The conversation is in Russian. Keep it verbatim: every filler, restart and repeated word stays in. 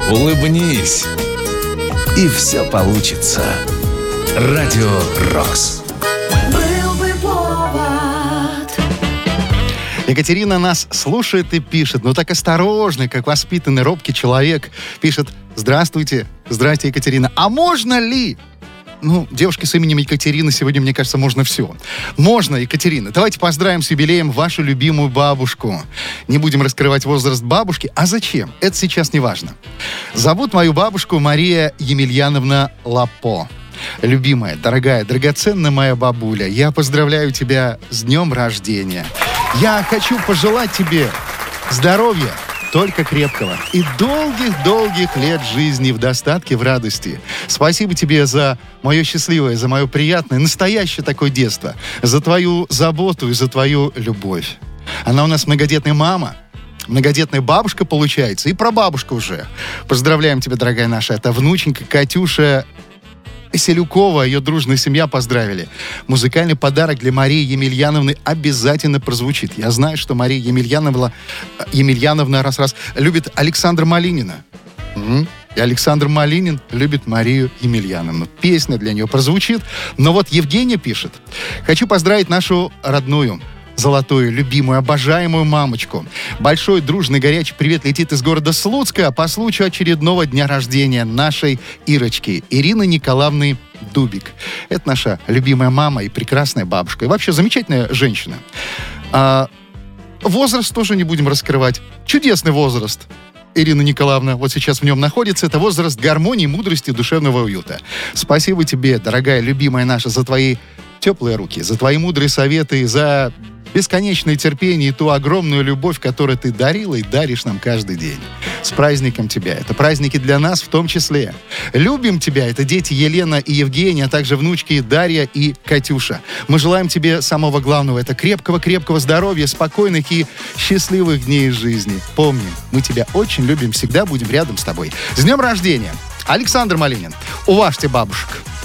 улыбнись, и все получится. Радио «Рокс». Екатерина нас слушает и пишет, ну так осторожный, как воспитанный, робкий человек. Пишет: здравствуйте, здрасте, Екатерина. А можно ли? Ну, девушке с именем Екатерина сегодня, мне кажется, можно все. Можно, Екатерина. Давайте поздравим с юбилеем вашу любимую бабушку. Не будем раскрывать возраст бабушки. А зачем? Это сейчас не важно. Зовут мою бабушку Мария Емельяновна Лапо. Любимая, дорогая, драгоценная моя бабуля, я поздравляю тебя с днем рождения. Я хочу пожелать тебе здоровья, только крепкого, и долгих-долгих лет жизни в достатке, в радости. Спасибо тебе за мое счастливое, за мое приятное, настоящее такое детство, за твою заботу и за твою любовь. Она у нас многодетная мама, многодетная бабушка получается, и прабабушка уже. Поздравляем тебя, дорогая наша, это внученька Катюша Селюкова, ее дружная семья поздравили. Музыкальный подарок для Марии Емельяновны обязательно прозвучит. Я знаю, что Мария Емельяновна, Емельяновна раз-раз любит Александра Малинина. Угу. И Александр Малинин любит Марию Емельяновну. Песня для нее прозвучит. Но вот Евгения пишет: хочу поздравить нашу родную, золотую, любимую, обожаемую мамочку. Большой, дружный, горячий привет летит из города Слуцка по случаю очередного дня рождения нашей Ирочки, Ирины Николаевны Дубик. Это наша любимая мама и прекрасная бабушка. И вообще замечательная женщина. А, возраст тоже не будем раскрывать. Чудесный возраст. Ирина Николаевна вот сейчас в нем находится. Это возраст гармонии, мудрости, душевного уюта. Спасибо тебе, дорогая, любимая наша, за твои теплые руки, за твои мудрые советы, за бесконечное терпение и ту огромную любовь, которую ты дарила и даришь нам каждый день. С праздником тебя. Это праздники для нас в том числе. Любим тебя. Это дети Елена и Евгения, а также внучки Дарья и Катюша. Мы желаем тебе самого главного. Это крепкого-крепкого здоровья, спокойных и счастливых дней жизни. Помни, мы тебя очень любим, всегда будем рядом с тобой. С днем рождения! Александр Малинин. Уважьте бабушек.